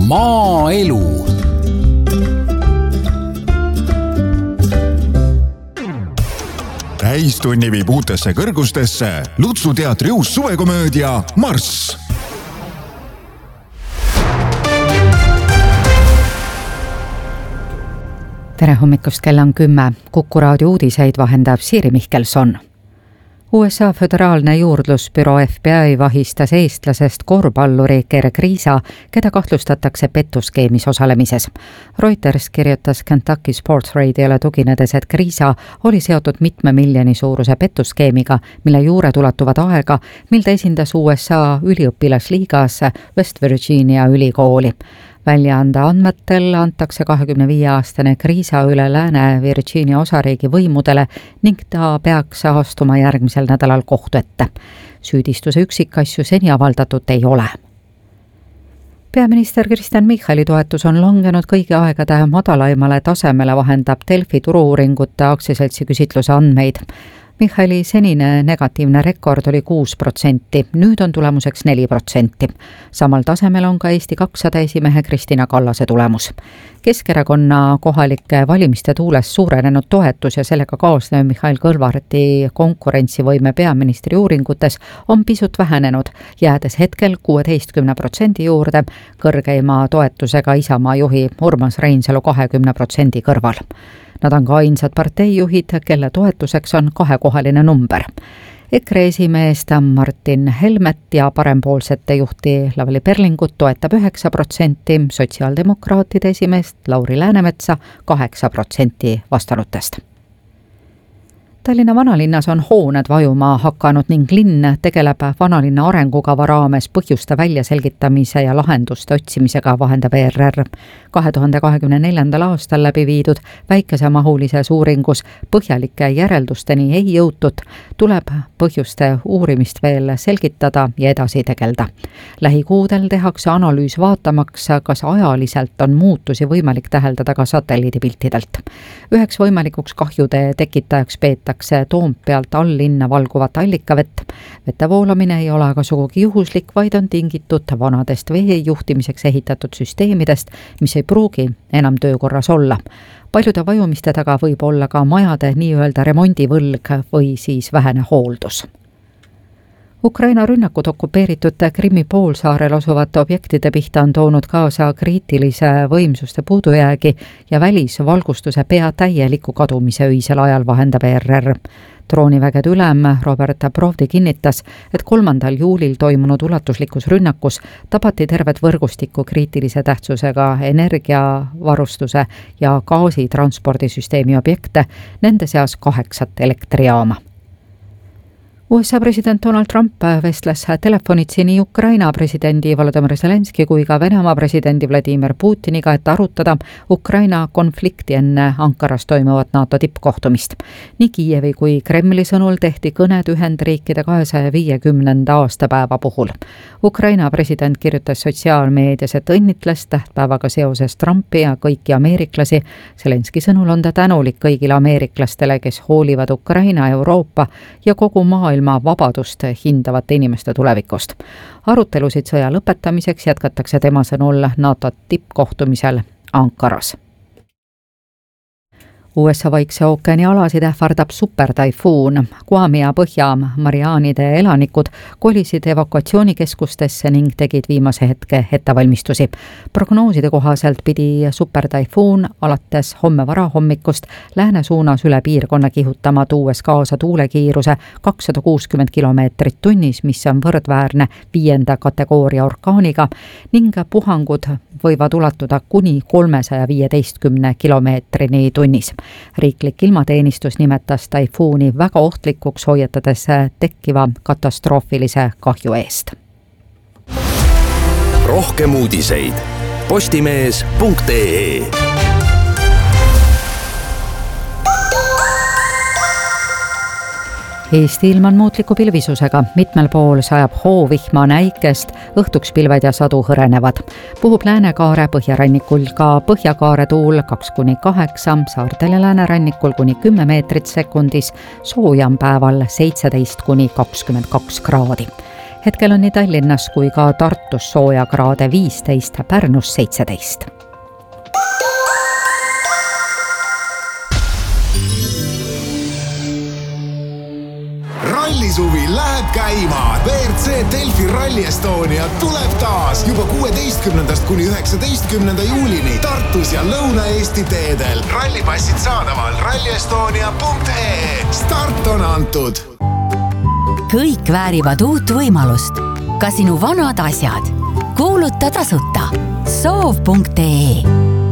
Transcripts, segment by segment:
Maaelu. Täistunni viib uutesse kõrgustesse Lutsu teatri uus suvekomöödia Marss. Tere hommikust, kell on 10. Kuku raadio uudiseid vahendab Siiri Mihkelson. USA föderaalne juurdlusbüroo FBI vahistas eestlasest korvpalluri Gerg Riisa, keda kahtlustatakse pettuskeemis osalemises. Reuters kirjutas Kentucky Sports Radiole tuginedes, et Riisa oli seotud mitme miljoni suuruse pettuskeemiga, mille juured ulatuvad aega, mil ta esindas USA üliõpilasliigas West Virginia ülikooli. Väljaande andmetel antakse 25-aastane Riisa üle Lääne-Virginia osariigi võimudele ning ta peaks astuma järgmisel nädalal kohtu ette. Süüdistuse üksikasju seni avaldatud ei ole. Peaminister Kristen Michali toetus on langenud kõigi aegade madalaimale tasemele, vahendab Delfi turu-uuringute aktsiaseltsi küsitluse andmeid. Michali senine negatiivne rekord oli 6%, nüüd on tulemuseks 4%. Samal tasemel on ka Eesti 200 esimehe Kristina Kallase tulemus. Keskerakonna kohalike valimiste tuules suurenenud toetus ja sellega kaasnev Mihhail Kõlvarti konkurentsivõime peaministri uuringutes on pisut vähenenud, jäädes hetkel 16% juurde, kõrgeima toetusega Isamaa juhi Urmas Reinsalu 20% kõrval. Nad on ka ainsad parteijuhid, kelle toetuseks on kahekohaline number. EKRE esimeest Martin Helmet ja parempoolsete juhti Lavly Perlingut toetab 9%, sotsiaaldemokraatide esimeest Lauri Läänemetsa 8% vastanutest. Tallinna vanalinnas on hooned vajuma hakanud ning linn tegeleb vanalinna arengukava raames põhjuste väljaselgitamise ja lahenduste otsimisega, vahendab ERR. 2024. aastal läbi viidud väikesemahulises uuringus põhjalike järeldusteni ei jõutud, tuleb põhjuste uurimist veel selgitada ja edasi tegelda. Lähikuudel tehakse analüüs vaatamaks, kas ajaliselt on muutusi võimalik täheldada ka satelliidipiltidelt. Üheks võimalikuks kahjude tekitajaks peetakse Toompealt alllinna valguvat allikavett. Vete voolamine ei ole aga sugugi juhuslik, vaid on tingitud vanadest vee juhtimiseks ehitatud süsteemidest, mis ei pruugi enam töökorras olla. Paljude vajumiste taga võib olla ka majade nii-öelda remondivõlg või siis vähene hooldus. Ukraina rünnakud okupeeritud Krimmi poolsaarel asuvate objektide pihta on toonud kaasa kriitilise võimsuste puudujäägi ja välisvalgustuse pea täieliku kadumise öisel ajal, vahendab ERR. Droonivägede ülem Robert Brovdi kinnitas, et 3. juulil toimunud ulatuslikus rünnakus tabati tervet võrgustikku kriitilise tähtsusega energiavarustuse ja gaasitranspordisüsteemi objekte, nende seas 8 elektrijaama. USA president Donald Trump vestles telefonitsi nii Ukraina presidendi Volodymyr Zelenski kui ka Venemaa presidendi Vladimir Putiniga, et arutada Ukraina konflikti enne Ankaras toimuvat NATO tippkohtumist. Nii Kiievi kui Kremli sõnul tehti kõned Ühendriikide 250. aastapäeva puhul. Ukraina president kirjutas sotsiaalmeedias, et õnnitles tähtpäevaga seoses Trumpi ja kõiki ameeriklasi. Zelenski sõnul on ta tänulik kõigile ameeriklastele, kes hoolivad Ukraina, Euroopa ja kogu maailma vabadust hindavate inimeste tulevikust. Arutelusid sõja lõpetamiseks jätkatakse tema sõnul NATO tippkohtumisel Ankaras. USA Vaikse ookeani alasid ähvardab supertaifuun. Guami ja Põhja-Marianide elanikud kolisid evakuatsioonikeskustesse ning tegid viimase hetke ettevalmistusi. Prognooside kohaselt pidi supertaifuun alates homme varahommikust lääne suunas üle piirkonna kihutama, tuues kaasa tuulekiiruse 260 kilomeetrit tunnis, mis on võrdväärne 5. kategooria orkaaniga ning puhangud võivad ulatuda kuni 315 kilomeetrini tunnis. Riiklik ilmateenistus nimetas taifuuni väga ohtlikuks, hoiatades tekkiva katastroofilise kahju eest. Rohkem uudiseid postimees.ee. Eesti ilm on muutliku pilvisusega, mitmel pool sajab hoovihma näikest, õhtuks pilved ja sadu hõrenevad. Puhub Läänekaare põhjarannikul ka põhjakaare tuul 2-8, saartel ja läänerannikul kuni 10 meetrit sekundis, soojam päeval 17-22 kraadi. hetkel on nii Tallinnas kui ka Tartus soojakraade 15, Pärnus 17. Rallisuvi läheb käima. WRC Delfi Rally Estonia tuleb taas juba 16. kuni 19. juulini Tartus ja Lõuna-Eesti teedel. Rallipassid saadaval rallyestonia.ee. Start on antud. Kõik väärivad uut võimalust. Ka sinu vanad asjad. Kuuluta tasuta. Soov.ee.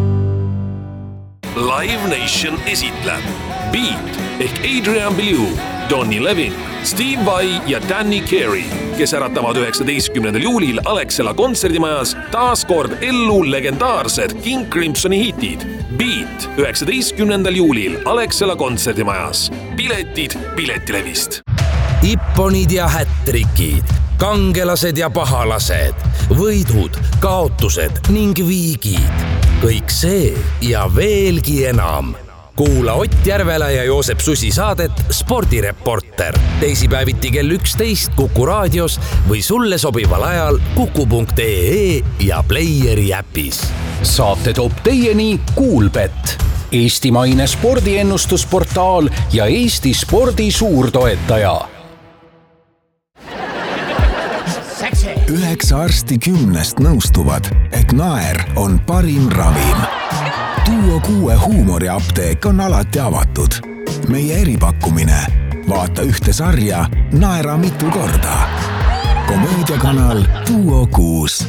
Live Nation esitleb Beat ehk Adrian Belew, Donny Levin, Steve Vai ja Danny Carey, kes äratavad 19. juulil Alexela kontserdimajas taas kord ellu legendaarsed King Crimsoni hitid. Beat 19. juulil Alexela kontserdimajas. Piletid Piletilevist. Ipponid ja hättrikid, kangelased ja pahalased, võidud, kaotused ning viigid. Kõik see ja veelgi enam. Kuula Ott Järvela ja Joosep Susi saadet Spordireporter. Teisipäeviti kell 11 Kuku raadios või sulle sobival ajal kuku.ee ja Playeri äpis. Saate toob teieni Kuulbet, eestimaine spordiennustusportaal ja Eesti spordi suurtoetaja. 9 arsti 10 nõustuvad, et naer on parim ravim. Duo 6 huumoriapteek on alati avatud. Meie eripakkumine. Vaata ühte sarja, naera mitu korda. Komöödiakanal Duo 6.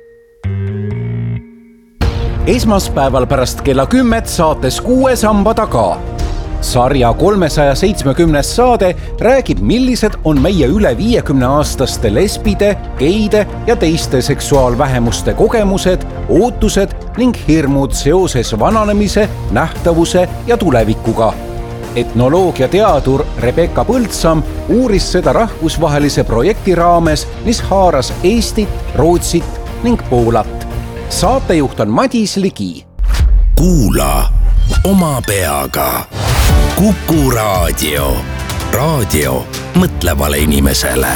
Esmaspäeval pärast kella 10 saates 6 samba taga. Sarja 370 saade räägib, millised on meie üle 50-aastaste lesbide, geide ja teiste seksuaalvähemuste kogemused, ootused ning hirmud seoses vananemise, nähtavuse ja tulevikuga. Etnoloogiateadur Rebecca Põldsam uuris seda rahvusvahelise projekti raames, mis haaras Eestit, Rootsit ning Poolat. Saatejuht on Madis Ligi. Kuula oma peaga. Kuku raadio. Raadio mõtlevale inimesele.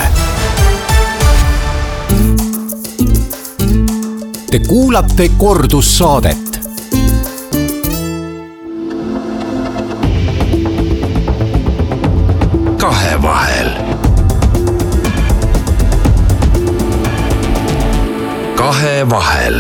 Te kuulate kordussaadet. Kahevahel. Kahevahel.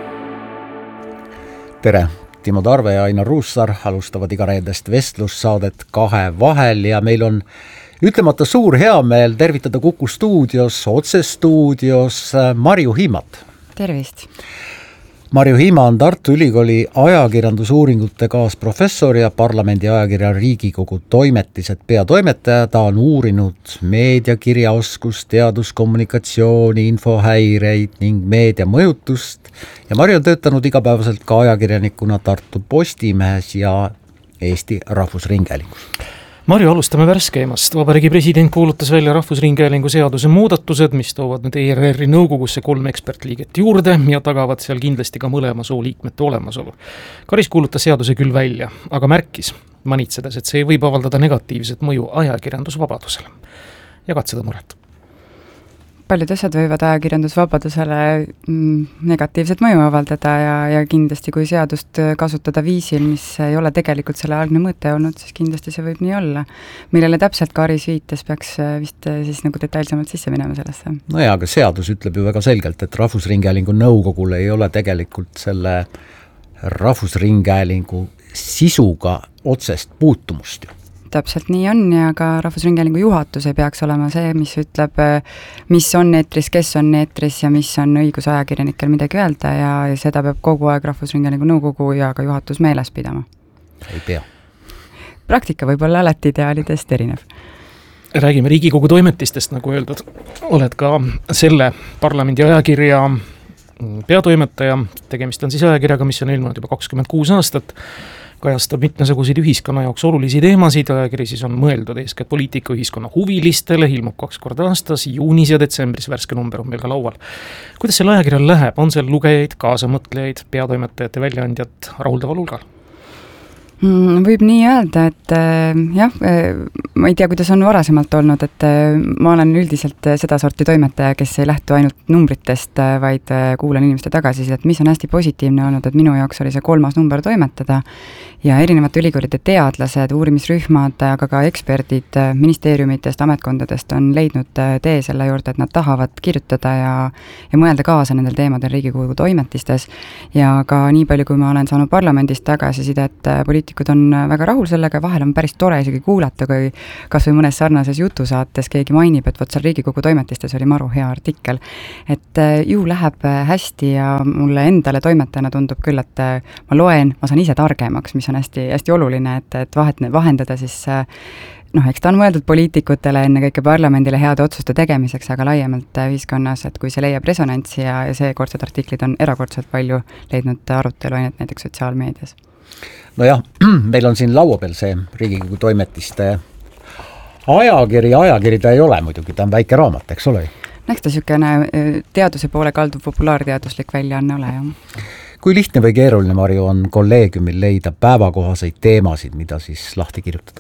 Tere! Timo Tarve ja Ainar Ruussaar alustavad iga reedest vestlussaadet Kahevahel ja meil on ütlemata suur heameel tervitada Kuku stuudios, otsestuudios Marju Hiimat. Tervist! Marju Hiima on Tartu Ülikooli ajakirjandusuuringute kaasprofessor ja parlamendi ajakirja Riigikogu toimetised peatoimetaja. Ta on uurinud meediakirjaoskust, teaduskommunikatsiooni, infohäireid ning meediamõjutust ja Marju on töötanud igapäevaselt ka ajakirjanikuna Tartu Postimehes ja Eesti Rahvusringhäälingus. Marju, alustame värskeimast. Vabariigi president kuulutas välja Rahvusringhäälingu seaduse muudatused, mis toovad nüüd ERR-i nõukogusse 3 ekspertliiget juurde ja tagavad seal kindlasti ka mõlema soo liikmete olemasolu. Karis kuulutas seaduse küll välja, aga märkis manitsedes, et see võib avaldada negatiivset mõju ajakirjandusvabadusele. Jagad seda muret? Paljud asjad võivad ajakirjandusvabadusele negatiivset mõju avaldada ja kindlasti kui seadust kasutada viisil, mis ei ole tegelikult selle algne mõte olnud, siis kindlasti see võib nii olla. Millele täpselt Karis viitas, peaks vist siis nagu detailsemalt sisse minema sellesse. No ja, aga seadus ütleb ju väga selgelt, et Rahvusringhäälingu nõukogul ei ole tegelikult selle Rahvusringhäälingu sisuga otsest puutumust ju. Täpselt nii on ja ka Rahvusringhäälingu juhatus ei peaks olema see, mis ütleb, mis on eetris, kes on eetris ja mis on õigus ajakirjanikel midagi öelda ja seda peab kogu aeg Rahvusringhäälingu nõukogu ja ka juhatus meeles pidama. Ei pea. Praktika võib olla alati ideaalidest erinev. Räägime Riigikogu toimetistest, nagu öeldud. Oled ka selle parlamendi ajakirja peatoimetaja. Tegemist on siis ajakirjaga, mis on ilmunud juba 26 aastat. Kajastab mitmesuguseid ühiskonna jaoks olulisi teemasid, ajakiri siis on mõeldud eeskätt poliitika ühiskonna huvilistele, ilmub 2 korda aastas, juunis ja detsembris, värske number on meil ka laual. Kuidas selle ajakirjal läheb? On seal lugejaid, kaasamõtlejaid, peatoimetajate väljaandjad rahuldaval hulgal? Võib nii öelda, et jah, ma ei tea, kuidas on varasemalt olnud, et ma olen üldiselt seda sorti toimetaja, kes ei lähtu ainult numbritest, vaid kuulan inimeste tagasisidet, mis on hästi positiivne olnud, et minu jaoks oli see 3. number toimetada ja erinevate ülikoolide teadlased, uurimisrühmad, aga ka eksperdid ministeeriumitest, ametkondadest on leidnud tee selle juurde, et nad tahavad kirjutada ja mõelda kaasa nendel teemadel Riigikogu toimetistes ja ka nii palju, kui ma olen saanud parlamendist tagasisidet, poliitikud on väga rahul sellega, vahel on päris tore isegi kuulata, kui kas või mõnes sarnases jutusaates keegi mainib, et vot seal Riigikogu toimetistes oli maru hea artikkel. Et ju läheb hästi ja mulle endale toimetajana tundub küll, et ma loen, ma saan ise targemaks, mis on hästi, hästi oluline, et vahendada siis eks ta on mõeldud poliitikutele, enne kõike parlamendile heade otsuste tegemiseks, aga laiemalt ühiskonnas, et kui see leiab resonantsi ja seekordsed artiklid on erakordselt palju leidnud arutelu ainult näiteks sotsiaalmeedias. Nojah, meil on siin laua peal see Riigikogu toimetiste ajakiri ta ei ole muidugi, ta on väike raamat, eks ole? Eks ta niisugune teaduse poole kalduv populaarteaduslik väljaanne ole, jah. Kui lihtne või keeruline, Marju, on kolleegiumil leida päevakohaseid teemasid, mida siis lahti kirjutada?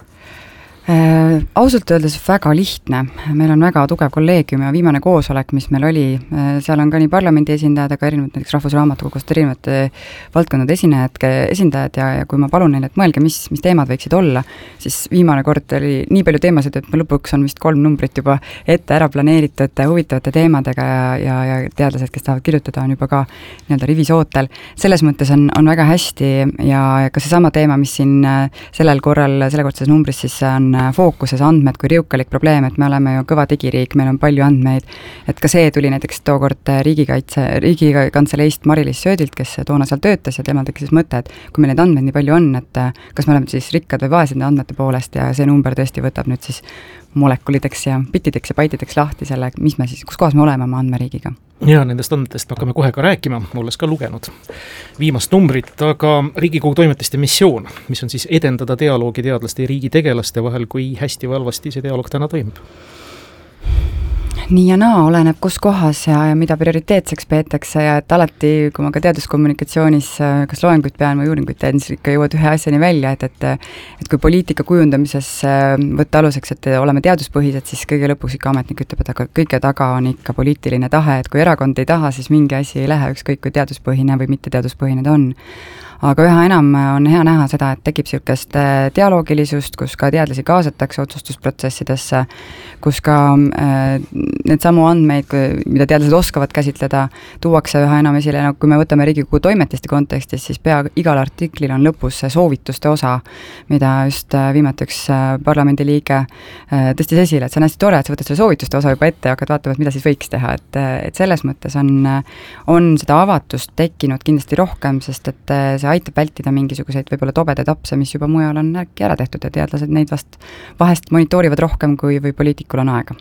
Ausalt öeldes väga lihtne, meil on väga tugev kolleegium ja viimane koosolek, mis meil oli, seal on ka nii parlamendi esindajad, aga erinevad näiteks Rahvusraamatukogust erinevate valdkondade esindajad ja kui ma palun neile, et mõelge, mis teemad võiksid olla, siis viimane kord oli nii palju teemasid, et lõpuks on vist 3 numbrit juba ette ära planeeritud huvitavate teemadega ja teadlased, kes tahavad kirjutada, on juba ka nii-öelda rivisootel. Selles mõttes on väga hästi ja ka seesama teema, mis siin sellekordses numbris siis on fookuses andmed kui riukalik probleem, et me oleme ju kõva digiriik, meil on palju andmeid, et ka see tuli näiteks tookord Riigikantseleist Mari-Liis Söödilt, kes toona seal töötas ja temal tekkis mõte, et kui meil neid andmeid nii palju on, et kas me oleme siis rikkad või vaesed andmete poolest ja see number tõesti võtab nüüd siis molekulideks ja bittideks ja baitideks lahti selle, mis me siis, kus kohas me oleme oma andmeriigiga. Ja nendest andmetest hakkame kohe ka rääkima, olles ka lugenud viimast numbrit, aga Riigikogu toimetiste missioon, mis on siis edendada dialoogi teadlaste ja riigi tegelaste vahel, kui hästi või halvasti see dialoog täna toimub? Nii ja naa, oleneb kus kohas ja mida prioriteetseks peetakse ja et alati, kui ma ka teaduskommunikatsioonis kas loenguid pean või uuringuid teen, siis ikka jõuad ühe asjani välja, et kui poliitika kujundamises võtta aluseks, et oleme teaduspõhised, siis kõige lõpuks ikka ametnik ütleb, et aga kõige taga on ikka poliitiline tahe, et kui erakond ei taha, siis mingi asi ei lähe, ükskõik kui teaduspõhine või mitte teaduspõhine ta on. Aga üha enam on hea näha seda, et tekib niisugust dialoogilisust, kus ka teadlasi kaasatakse otsustusprotsessidesse, kus ka need samu andmeid, mida teadlased oskavad käsitleda, tuuakse üha enam esile, kui me võtame Riigikogu toimetiste kontekstis, siis pea igal artiklil on lõpus soovituste osa, mida just viimati üks parlamendiliige tõstis esile, et see on hästi tore, et sa võtad selle soovituste osa juba ette ja hakkad vaatama, et mida siis võiks teha, et selles mõttes on seda avatust tekkinud kindlasti rohkem, sest et see aitab vältida mingisuguseid võib-olla tobedaid apse, mis juba mujal on äkki ära tehtud ja teadlased neid vahest monitoorivad rohkem, kui poliitikul on aega.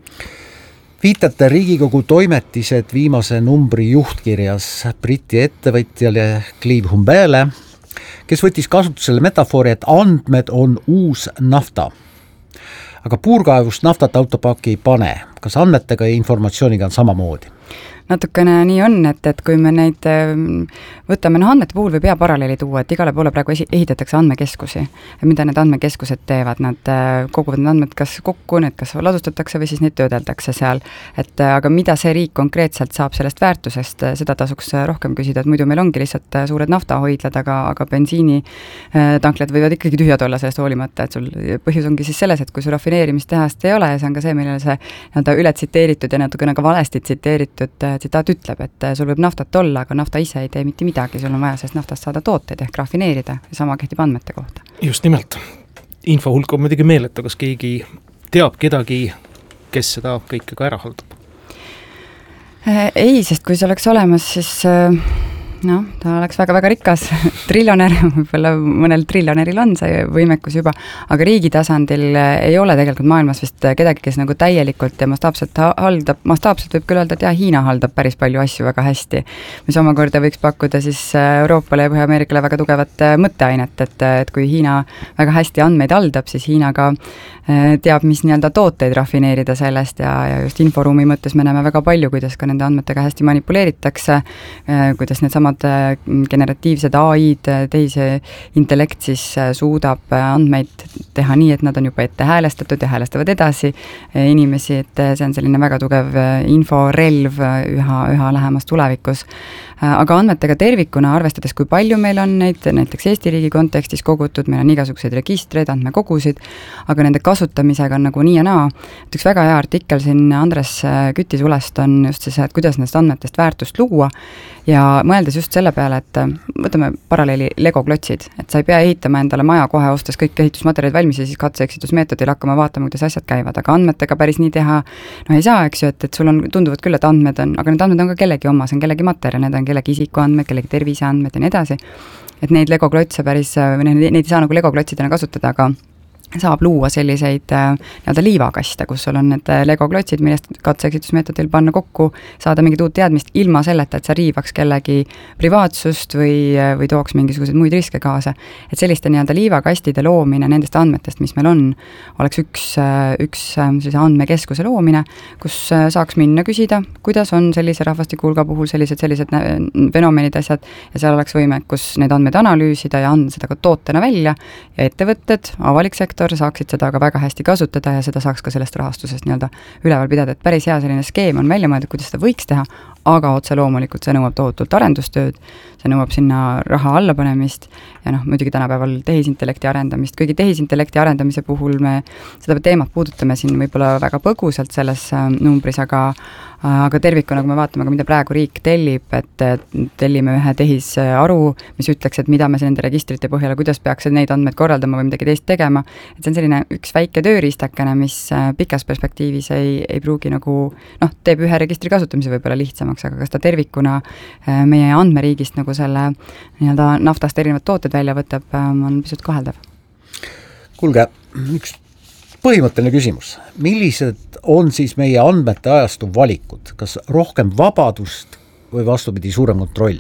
Viitate Riigikogu toimetised viimase numbri juhtkirjas Briti ettevõtjale Clive Humbele, kes võttis kasutusele metafoori, et andmed on uus nafta. Aga puurkaevust naftat autopaaki ei pane. Kas andmetega ja informatsiooniga on samamoodi? Natukene nii on, et kui me neid võtame, andmete puhul võib hea paralleeli tuua, et igale poole praegu ehitatakse andmekeskusi. Mida need andmekeskused teevad? Nad koguvad need andmed kas kokku, need kas ladustatakse või siis neid töödeldakse seal. Aga mida see riik konkreetselt saab sellest väärtusest, seda tasuks rohkem küsida, et muidu meil ongi lihtsalt suured naftahoidlad, aga bensiinitanklad võivad ikkagi tühjad olla sellest hoolimata, et sul põhjus ongi siis selles, et kui sul rafineerimistehast ei ole ja see on ka see, millele see üle tsiteeritud ja natukene ka valesti tsiteeritud tsitaat ütleb, et sul võib naftat olla, aga nafta ise ei tee mitte midagi, sul on vaja sellest naftast saada tooteid ehk rafineerida ja sama kehtib andmete kohta. Just nimelt. Info hulk on muidugi meeletu, kas keegi teab kedagi, kes seda kõike ka ära haldab? Ei, sest kui see oleks olemas, siis ta oleks väga-väga rikas triljonär, võib-olla mõnel triljonäril on see võimekus juba, aga riigi tasandil ei ole tegelikult maailmas vist kedagi, kes nagu täielikult ja mastaapselt haldab, mastaapselt võib küll öelda, et Hiina haldab päris palju asju väga hästi, mis omakorda võiks pakkuda siis Euroopale ja Põhja-Ameerikale väga tugevat mõtteainet, et kui Hiina väga hästi andmeid haldab, siis Hiina ka teab, mis nii-öelda tooteid rafineerida sellest ja just inforuumi mõttes me näeme väga palju, kuidas ka nende andmetega hästi manipuleeritakse, kuidas need samad needsamad generatiivsed AI-d, tehisintellekt siis suudab andmeid teha nii, et nad on juba ette häälestatud ja häälestavad edasi inimesi, et see on selline väga tugev inforelv üha lähemas tulevikus. Aga andmetega tervikuna, arvestades kui palju meil on neid, näiteks Eesti riigi kontekstis kogutud, meil on igasuguseid registreid, andmekogusid, aga nende kasutamisega on nagu nii ja naa. Et üks väga hea artikkel siin Andres Küti sulest on just see, et kuidas nendest andmetest väärtust luua ja mõeldes just selle peale, et võtame paralleeli Lego-klotsid, et sa ei pea ehitama endale maja kohe ostes kõik ehitusmaterjalid valmis ja siis katse-eksitusmeetodil hakkama vaatama, kuidas asjad käivad, aga andmetega päris nii teha ei saa, eks ju, et sul on, tunduvad küll, et andmed on, aga need andmed on ka kellegi oma, see on kellegi materjal, need on kellegi isikuandmed, kellegi terviseandmed ja nii edasi, et neid Lego-klotse päris, neid ei saa nagu Lego-klotsidena kasutada, aga saab luua selliseid nii-öelda liivakaste, kus sul on need Lego-klotsid, millest katse-eksitusmeetodil panna kokku, saada mingit uut teadmist ilma selleta, et sa riivaks kellegi privaatsust või tooks mingisuguseid muid riske kaasa. Et selliste nii-öelda liivakastide loomine nendest andmetest, mis meil on, oleks üks sellise andmekeskuse loomine, kus saaks minna küsida, kuidas on sellise rahvastikuhulga puhul sellised fenomenid asjad ja seal oleks võimekus neid andmeid analüüsida ja anda seda ka tootena välja ja ettevõtted, avalik sektor saaksid seda aga väga hästi kasutada ja seda saaks ka sellest rahastusest nii-öelda üleval pidada, et päris hea selline skeem on välja mõeldud, kuidas seda võiks teha, aga otse loomulikult see nõuab tohutult arendustööd, see nõuab sinna raha allapanemist ja muidugi tänapäeval tehisintellekti arendamist, kuigi tehisintellekti arendamise puhul me seda teemat puudutame siin võib-olla väga põgusalt selles numbris, aga tervikuna, kui me vaatame ka, mida praegu riik tellib, et tellime ühe tehisaru, mis ütleks, et mida me nende registrite põhjal, kuidas peaks neid andmeid korraldama või midagi teist tegema, et see on selline üks väike tööriistakene, mis pikas perspektiivis ei pruugi nagu, teeb ühe registri kasutamise võib-olla lihtsamaks, aga kas ta tervikuna meie andmeriigist nagu selle nii-öelda naftast erinevad tooted välja võtab, on pisut kaheldav. Kuulge, üks põhimõtteline küsimus. Millised on siis meie andmete ajastu valikud? Kas rohkem vabadust või vastupidi suurem kontroll?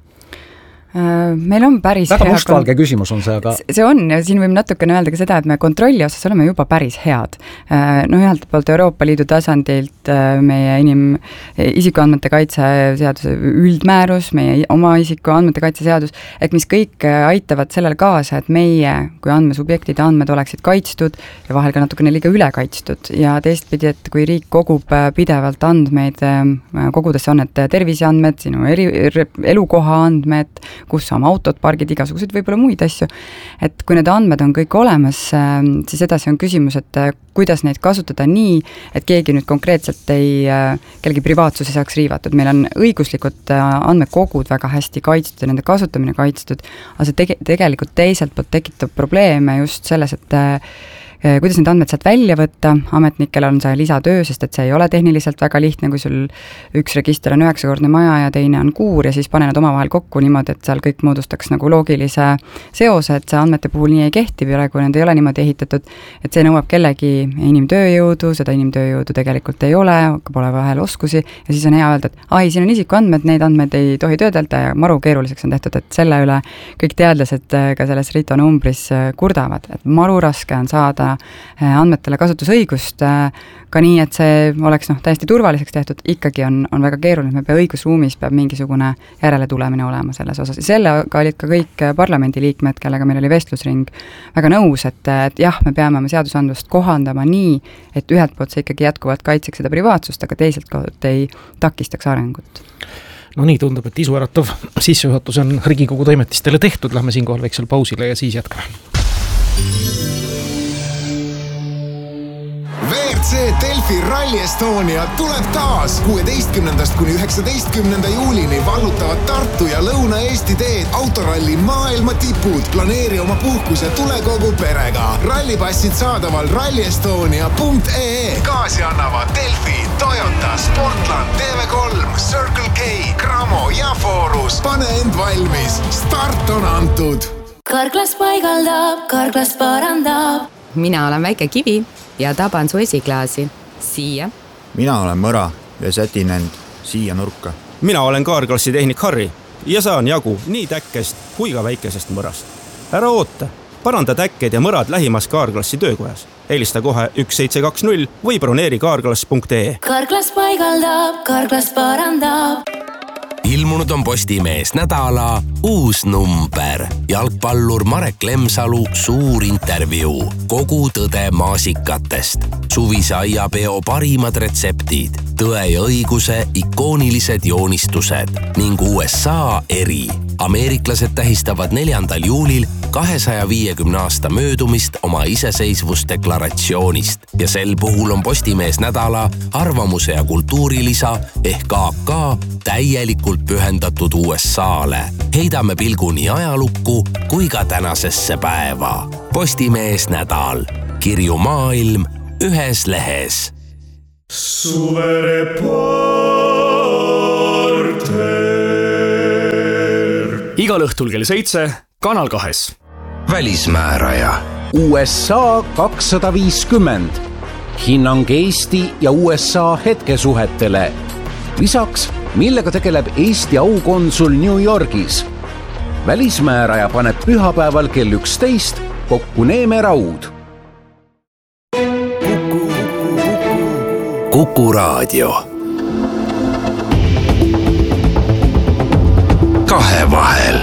Meil on päris väga mustvalge küsimus on see, aga see on ja siin võime natukene öelda ka seda, et me kontrolli osas oleme juba päris head. Ühelt poolt Euroopa Liidu tasandilt meie isikuandmete kaitse seaduse üldmäärus, meie oma isikuandmete kaitse seadus, et mis kõik aitavad sellele kaasa, et meie kui andmesubjektide andmed oleksid kaitstud ja vahel ka natukene liiga üle kaitstud ja teistpidi, et kui riik kogub pidevalt andmeid, kogudesse on need terviseandmed, sinu elukoha andmed, kus sa oma autod pargid, igasuguseid võib-olla muid asju, et kui need andmed on kõik olemas, siis edasi on küsimus, et kuidas neid kasutada nii, et keegi nüüd konkreetselt kellegi privaatsusi saaks riivatud. Meil on õiguslikud andmekogud väga hästi kaitstud ja nende kasutamine kaitstud, aga see tegelikult teiselt poolt tekitab probleeme just selles, et kuidas need andmed sealt välja võtta, ametnikel on see lisatöö, sest et see ei ole tehniliselt väga lihtne, kui sul üks register on 9-kordne maja ja teine on kuur ja siis pane nad omavahel kokku niimoodi, et seal kõik moodustaks nagu loogilise seose, et see andmete puhul nii ei kehti praegu, need ei ole niimoodi ehitatud, et see nõuab kellegi inimtööjõudu, seda inimtööjõudu tegelikult ei ole, pole vahel oskusi ja siis on hea öelda, et siin on isikuandmed, neid andmed ei tohi töödelda ja maru keeruliseks on tehtud, et selle üle kõik teadlased ka selles RITO numbris kurdavad, et maru raske on saada andmetele kasutusõigust ka nii, et see oleks täiesti turvaliseks tehtud, ikkagi on väga keeruline, me õigusruumis peab mingisugune järeletulemine olema selles osas ja sellega olid ka kõik parlamendiliikmed, kellega meil oli vestlusring väga nõus, et jah, me peame oma seadusandlust kohandama nii, et ühelt poolt see ikkagi jätkuvalt kaitseks seda privaatsust, aga teiselt poolt ei takistaks arengut. No nii tundub, et isuäratav sissejuhatus on Riigikogu toimetistele tehtud, lähme siinkohal väiksel pausile ja siis jätkame. WRC Delfi Rally Estonia tuleb taas 16. kuni 19. juulini vallutavad Tartu ja Lõuna-Eesti teed autoralli maailma tipud. Planeeri oma puhkus ja tule kogu perega. Rallipassid saadaval rallyestonia.ee. Kaasi annavad Delfi, Toyota, Sportland, TV3, Circle K, Cramo ja Forus. Pane end valmis, start on antud. Karklas paigaldab, Karklas parandab. Mina olen väike kivi ja taban su esiklaasi. Siia. Mina olen mõra ja sätin end siia nurka. Mina olen Kaarklassi tehnik Harri ja saan jagu nii täkkest kui ka väikesest mõrast. Ära oota, paranda täkked ja mõrad lähimas Kaarklassi töökojas. Helista kohe 1720 või broneeri kaarklass.ee. Karklas paigaldab, Karklas parandab. ilmunud on Postimees nädala uus number. Jalgpallur Marek Lemsalu suur intervjuu. Kogu tõde maasikatest. Suvise aiapeo parimad retseptid. Tõe ja õiguse ikoonilised joonistused ning USA eri. Ameeriklased tähistavad 4. juulil 250 aasta möödumist oma iseseisvusdeklaratsioonist ja sel puhul on Postimees nädala arvamuse ja kultuurilisa ehk AK täielikult pühendatud USA-le. Heidame pilgu nii ajalukku kui ka tänasesse päeva. Postimees nädal. Kirju maailm ühes lehes. Igal õhtul kell 7 Kanal 2. Välismääraja. USA 250. Hinnang Eesti ja USA hetkesuhetele. Lisaks, millega tegeleb Eesti aukonsul New Yorgis. Välismääraja paneb pühapäeval kell 11 kokku Neeme Raud. Kuku Raadio. Kahevahel.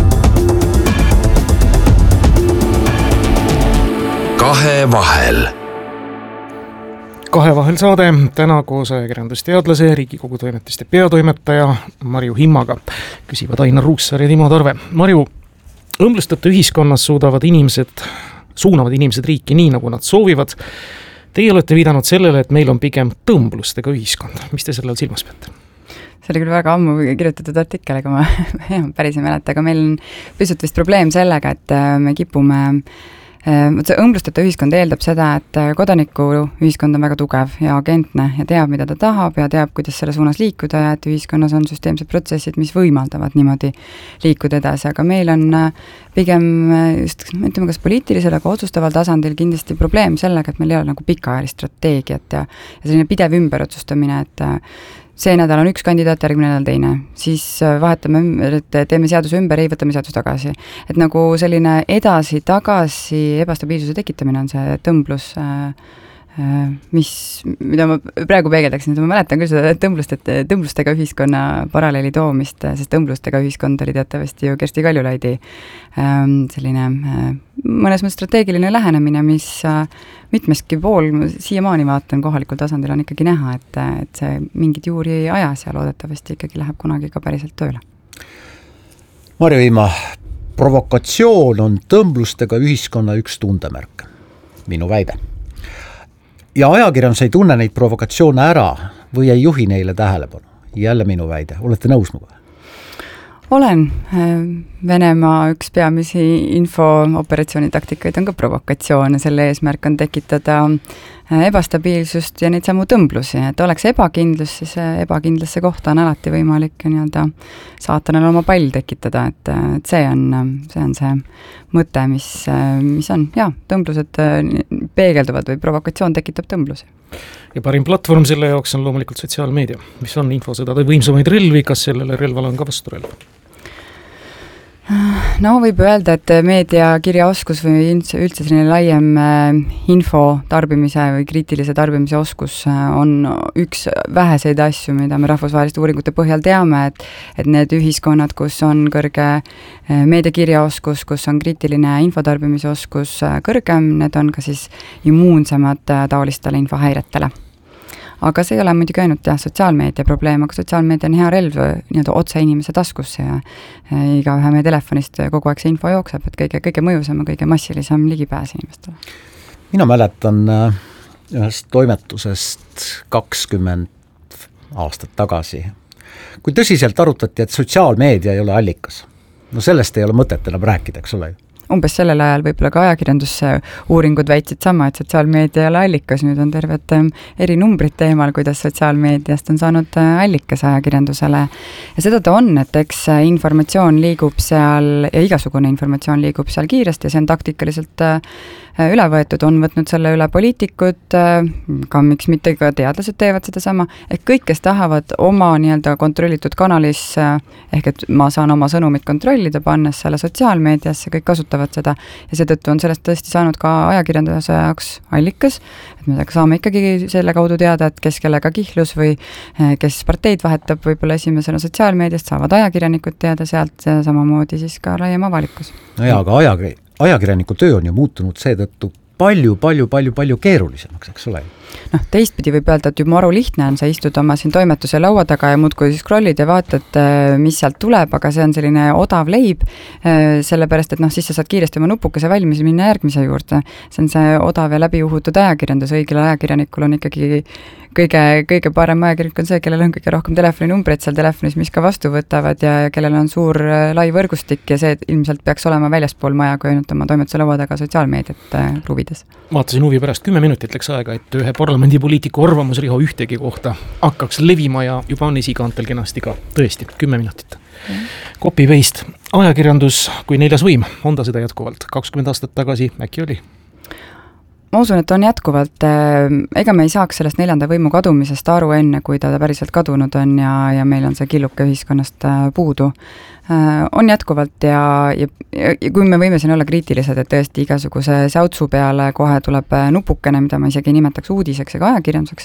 Kahevahel. Kahevahel saade täna koos ajakirjandusteadlase, Riigikogu toimetiste peatoimetaja Marju Himmaga. Küsivad Ainar Ruussaar ja Timo Tarve. Marju, õmblusteta ühiskonnas suunavad inimesed riiki nii, nagu nad soovivad. Teie olete viidanud sellele, et meil on pigem tõmblustega ühiskond. Mis te sellel silmas peate? See oli küll väga ammu kirjutatud artikkel, aga ma päris ei mäleta, aga meil on pisut vist probleem sellega, et me kipume see õmblusteta ühiskond eeldab seda, et kodaniku ühiskond on väga tugev ja agentne ja teab, mida ta tahab ja teab, kuidas selle suunas liikuda ja et ühiskonnas on süsteemsed protsessid, mis võimaldavad niimoodi liikuda edasi, aga meil on pigem just, ütleme kas poliitilisel, aga otsustaval tasandil kindlasti probleem sellega, et meil ei ole nagu pikaajalist strateegiat ja selline pidev ümberotsustamine, et see nädal on üks kandidaat, järgmine nädal teine, siis vahetame, et teeme seaduse ümber, ei võtame seadus tagasi. Et nagu selline edasi-tagasi ebastabiilsuse tekitamine on see tõmblus, mida ma praegu peegeldaksin, et ma mäletan küll seda tõmblustega ühiskonna paralleeli toomist, sest tõmblustega ühiskond oli teatavasti ju Kersti Kaljulaidi selline mõnes mõttes strateegiline lähenemine, mis mitmeski pool siiamaani vaatan kohalikul tasandil on ikkagi näha, et see mingid juuri ajas ja loodetavasti ikkagi läheb kunagi ka päriselt tööle. Marju Himma, provokatsioon on tõmblustega ühiskonna üks tundemärk, minu väide. Ja ajakirjandus ei tunne neid provokatsioone ära või ei juhi neile tähelepanu. Jälle minu väide. Olete nõus minuga? Olen. Venemaa üks peamisi infooperatsiooni taktikaid on ka provokatsioon ja selle eesmärk on tekitada ebastabiilsust ja neid samu tõmblusi, et oleks ebakindlus, siis ebakindlasse kohta on alati võimalik nii-öelda saatanal oma pall tekitada, et see on see mõte, mis on, tõmblused peegelduvad või provokatsioon tekitab tõmblusi. Ja parim platvorm selle jaoks on loomulikult sotsiaalmeedia, mis on infosõdade võimsamaid relvi, kas sellele relvale on ka vasturelv? No võib öelda, et meediakirjaoskus või üldse selline laiem info tarbimise või kriitilise tarbimise oskus on üks väheseid asju, mida me rahvusvaheliste uuringute põhjal teame, et need ühiskonnad, kus on kõrge meediakirjaoskus, kus on kriitiline infotarbimise oskus kõrgem, need on ka siis immuunsemad taolistele infohäiretele. Aga see ei ole muidugi ainult sotsiaalmeedia probleem, aga sotsiaalmeedia on hea relv nii-öelda otse inimese taskusse ja igaühe meie telefonist kogu aeg see info jookseb, et kõige mõjusam ja kõige massilisem ligipääs inimestele. Mina mäletan ühest toimetusest 20 aastat tagasi, kui tõsiselt arutati, et sotsiaalmeedia ei ole allikas. No sellest ei ole mõtet enam rääkida, eks ole ju. Umbes sellel ajal võib-olla ka ajakirjanduse uuringud väitsid sama, et sotsiaalmeedia ei ole allikas, nüüd on terved eri numbrid teemal, kuidas sotsiaalmeediast on saanud allikas ajakirjandusele. Ja seda ta on, et eks informatsioon liigub seal ja igasugune informatsioon liigub seal kiiresti ja see on taktikaliselt üle võetud, on võtnud selle üle poliitikud, ka miks mitte ka teadlased teevad seda sama, et kõik, kes tahavad oma nii-öelda kontrollitud kanalis, ehk et ma saan oma sõnumit kontrollida, pannes selle sotsiaalmeediasse, kõik kasutavad kasutavad seda ja seetõttu on sellest tõesti saanud ka ajakirjanduse jaoks allikas, et me saame ikkagi selle kaudu teada, et kes kellega kihlus või kes parteid vahetab võib-olla esimesena sotsiaalmeediast, saavad ajakirjanikud teada sealt ja samamoodi siis ka laiem avalikkus. No jaa, aga ajakirjaniku töö on ju muutunud seetõttu palju keerulisemaks, eks ole? Noh, teistpidi võib öelda, et juba aru lihtne on, sa istud oma siin toimetuse laua taga ja muudkui scrollid ja vaatad, mis sealt tuleb, aga see on selline odav leib, sellepärast, et siis sa saad kiiresti oma nupukese valmis ja minna järgmise juurde. See on see odav ja läbi uhutud ajakirjandus, õigel ajakirjanikul on ikkagi kõige parem ajakirjanik on see, kellel on kõige rohkem telefoninumbreid seal telefonis, mis ka vastu võtavad ja kellel on suur lai võrgustik ja see ilmselt peaks olema väljaspool maja, kui ainult oma toimetuse laua taga sotsiaalmeediat luvides. Vaatasin huvi pärast 10 minutit läks aega, et ühe parlamendipoliitiku arvamus Riho Ühtegi kohta hakkaks levima ja juba on esikaantel kenasti ka. Tõesti, 10 minutit. Copy-paste. Ajakirjandus kui neljas võim, on ta seda jätkuvalt? 20 aastat tagasi äkki oli? Ma usun, et on jätkuvalt, ega me ei saaks sellest neljanda võimu kadumisest aru enne, kui ta päriselt kadunud on ja meil on see killuke ühiskonnast puudu. On jätkuvalt ja kui me võime siin olla kriitilised, et tõesti igasuguse säutsu peale kohe tuleb nupukene, mida ma isegi nimetaks uudiseks ega ajakirjanduseks,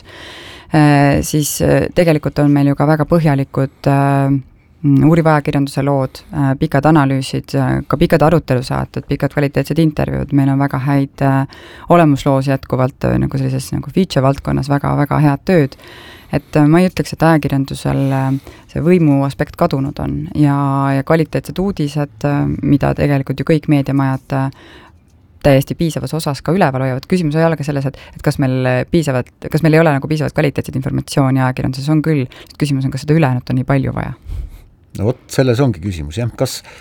siis tegelikult on meil ju ka väga põhjalikud uuriva ajakirjanduse lood, pikad analüüsid, ka pikad arutelusaated, pikad kvaliteetsed intervjuud, meil on väga häid olemusloosi jätkuvalt nagu sellises nagu feature valdkonnas väga head tööd, et ma ei ütleks, et ajakirjandusel see võimu aspekt kadunud on ja kvaliteetsed uudised, mida tegelikult ju kõik meediamajad täiesti piisavas osas ka üleval hoiavad. Küsimus ei ole ka selles, et kas meil ei ole nagu piisavalt kvaliteetset informatsiooni ajakirjanduses, on küll. Küsimus on, kas seda ülejäänud on nii palju vaja. No vot, selles ongi küsimus, jah.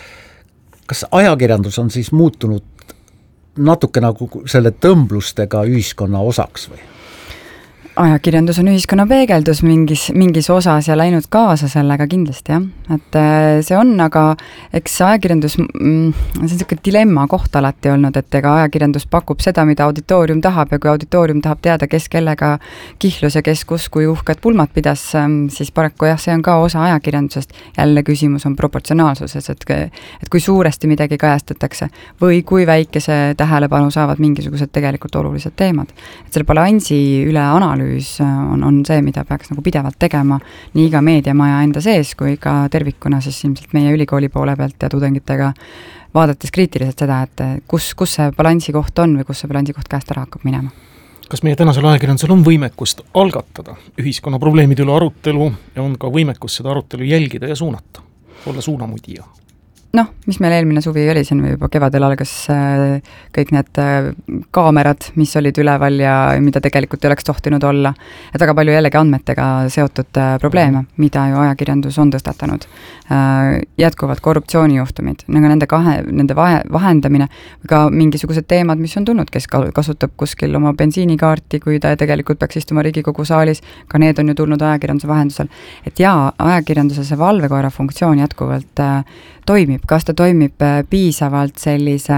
Kas ajakirjandus on siis muutunud natuke nagu selle tõmblustega ühiskonna osaks või? Ajakirjandus on ühiskonna peegeldus mingis osas ja läinud kaasa sellega kindlasti, jah. Et see on, aga eks ajakirjandus, see on selline dilemma koht alati olnud, et ega ajakirjandus pakub seda, mida auditoorium tahab ja kui auditoorium tahab teada, kes kellega kihlus ja kes kus, kui uhked pulmad pidas, siis paraku jah, see on ka osa ajakirjandusest. Jälle küsimus on proportsionaalsuses, et kui suuresti midagi kajastatakse või kui väikese tähelepanu saavad mingisugused tegelikult olulised teemad. Et selle balansi üle analüüs on see, mida peaks nagu pidevalt tegema nii iga meediamaja enda sees kui ka tervikuna siis ilmselt meie ülikooli poole pealt ja tudengitega vaadates kriitiliselt seda, et kus see balansi koht on või kus see balansi koht käest ära hakkab minema. Kas meie tänasel ajakirjandusel on võimekust algatada ühiskonna probleemide üle arutelu ja on ka võimekust seda arutelu jälgida ja suunata, olla suunamudija? Noh, mis meil eelmine suvi oli, siin juba kevadel algas kõik need kaamerad, mis olid üleval ja mida tegelikult ei oleks tohtinud olla. Et väga palju jällegi andmetega seotud probleeme, mida ju ajakirjandus on tõstatanud. Jätkuvad korruptsioonijuhtumid, nende vahendamine, ka mingisugused teemad, mis on tulnud, kes kasutab kuskil oma bensiinikaarti, kui ta tegelikult peaks istuma Riigikogu saalis, ka need on ju tulnud ajakirjanduse vahendusel. Et jaa, ajakirjanduse see valvekoera funktsioon jätkuvalt toimib, kas ta toimib piisavalt sellise,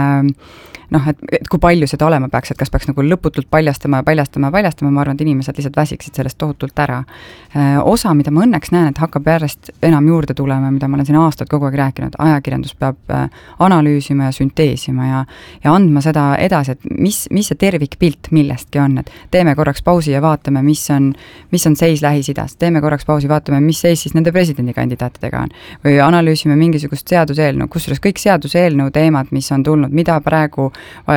et kui palju seda olema peaks, et kas peaks nagu lõputult paljastama, ma arvan, et inimesed lihtsalt väsiksid sellest tohutult ära. Osa, mida ma õnneks näen, et hakkab järjest enam juurde tulema, mida ma olen siin aastad kogu aeg rääkinud, ajakirjandus peab analüüsima ja sünteesima ja andma seda edasi, et mis see tervikpilt millestki on, et teeme korraks pausi ja vaatame, mis on seis Lähis-Idas, teeme korraks pausi, vaatame, mis seis siis nende presidendikandidaatidega on või analüüsime mingisugust seaduseelnõu, kusjuures kõik seaduseelnõu teemad, mis on tulnud, mida praegu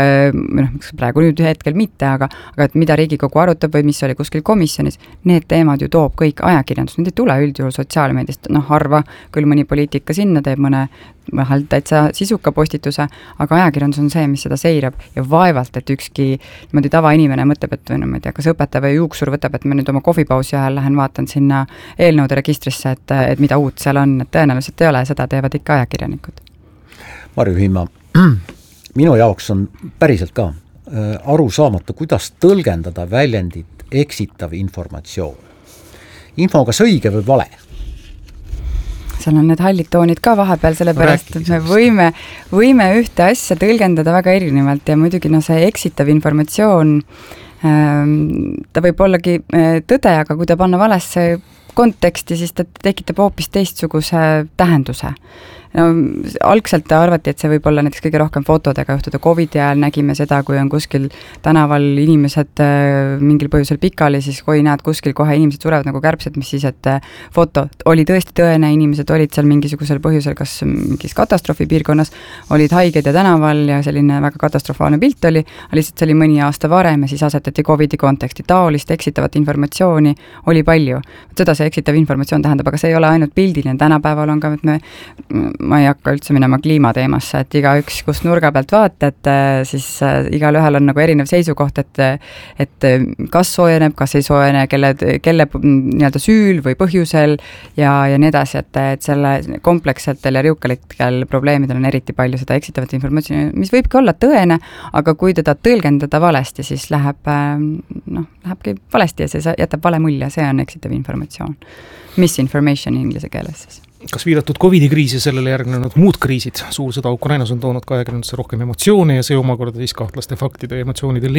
nüüd hetkel mitte, aga et mida Riigikogu arutab või mis oli kuskil komisjonis, need teemad ju toob kõik ajakirjandus, need ei tule üldjuhul sotsiaalmeediast, harva, küll mõni poliitika sinna teeb mõne vahel täitsa sisuka postituse, aga ajakirjandus on see, mis seda seirab ja vaevalt, et ükski tavainimene mõtleb, et ma ei tea, kas õpetaja või juuksur võtab, et ma nüüd oma kohvipausi ajal lähen vaatan sinna eelnõude registrisse, et mida uut seal on, et tõenäoliselt ei ole, seda teevad ikka ajakirjanikud. Marju Hiima, minu jaoks on päriselt ka aru saamatu, kuidas tõlgendada väljendit eksitav informatsioon. Info kas õige või vale? Seal on need hallid toonid ka vahepeal, sellepärast, et me võime ühte asja tõlgendada väga erinevalt ja muidugi see eksitav informatsioon, ta võib ollagi tõde, aga kui ta panna valesse konteksti, siis ta tekitab hoopis teistsuguse tähenduse. no algselt arvati, et see võib olla näiteks kõige rohkem fotodega juhtuda. Covidi ajal nägime seda, kui on kuskil tänaval inimesed mingil põhjusel pikali, siis kui näed kuskil kohe inimesed surevad nagu kärbsed, mis siis, et foto oli tõesti tõene, inimesed olid seal mingisugusel põhjusel, kas mingis katastroofipiirkonnas, olid haiged ja tänaval ja selline väga katastrofaalne pilt oli, lihtsalt see oli mõni aasta varem ja siis asetati Covidi konteksti. Taolist eksitavat informatsiooni oli palju. Seda see eksitav informatsioon tähendab, aga see ei ole ainult pildiline. Tänapäeval on ka, et ma ei hakka üldse minema kliimateemasse, et igaüks, kus nurga pealt vaatad, siis igal ühel on nagu erinev seisukoht, et kas soojeneb, kas ei soojene, kelle nii-öelda süül või põhjusel ja nii edasi, et selle komplekssetel ja riukalitel probleemidel on eriti palju seda eksitavat informatsiooni, mis võibki olla tõene, aga kui teda tõlgendada valesti, siis lähebki valesti ja see jätab vale mulje, see on eksitav informatsioon. Misinformation inglise keeles siis. Kas viidatud Covidi kriis ja sellele järgnenud muud kriisid, suur sõda Ukrainas on toonud ka ajakirjandusse rohkem emotsioone ja see omakorda siis kahtlaste faktide ja emotsioonide